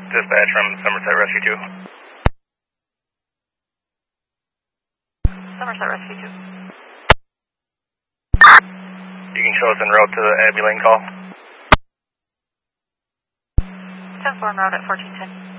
Dispatch from Somerset Rescue 2. Somerset Rescue 2. You can show us en route to the Abbey Lane call. 10-4 en route at 1410.